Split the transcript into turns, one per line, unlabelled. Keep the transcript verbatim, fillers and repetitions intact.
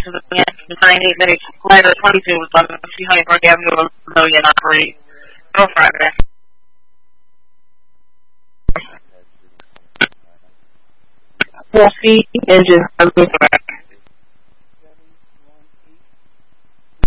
Pennsylvania. The nine eight minute letter twenty-two was eleven fifty Huntingburg Avenue, Million operate. No Friday. Full speed, engine, I'm